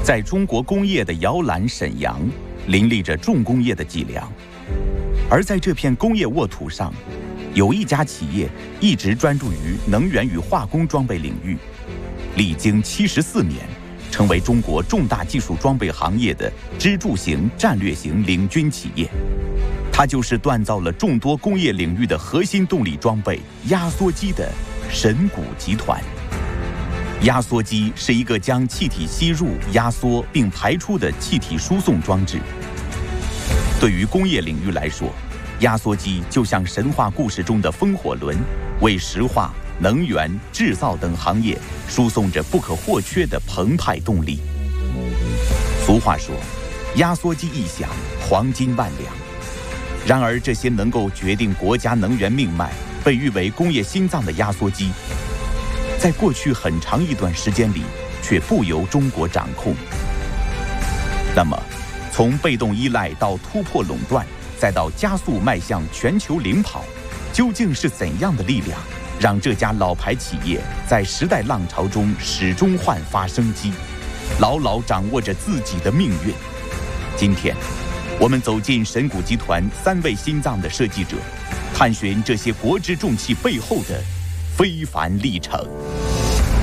在中国工业的摇篮沈阳，林立着重工业的脊梁。而在这片工业沃土上，有一家企业一直专注于能源与化工装备领域，历经74年，成为中国重大技术装备行业的支柱型战略型领军企业。它就是锻造了众多工业领域的核心动力装备压缩机的神谷集团。压缩机是一个将气体吸入、压缩并排出的气体输送装置。对于工业领域来说，压缩机就像神话故事中的风火轮，为石化、能源、制造等行业输送着不可或缺的澎湃动力。俗话说，压缩机一响，黄金万两。然而，这些能够决定国家能源命脉、被誉为工业心脏的压缩机，在过去很长一段时间里却不由中国掌控。那么，从被动依赖到突破垄断，再到加速迈向全球领跑，究竟是怎样的力量，让这家老牌企业在时代浪潮中始终焕发生机，牢牢掌握着自己的命运？今天，我们走进神谷集团3位心脏的设计者，探寻这些国之重器背后的非凡历程。